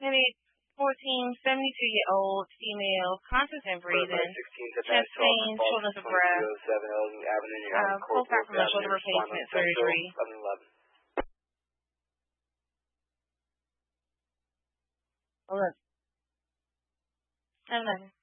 Maybe 14, 72-year-old female, conscious and breathing, chest pain, shortness of breath, post-op from a shoulder replacement surgery. 11.